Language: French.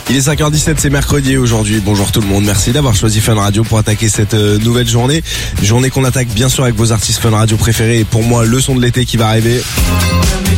Il est 5h17, c'est mercredi aujourd'hui. Bonjour tout le monde, merci d'avoir choisi Fun Radio pour attaquer cette nouvelle journée. Journée qu'on attaque bien sûr avec vos artistes Fun Radio préférés et pour moi le son de l'été qui va arriver.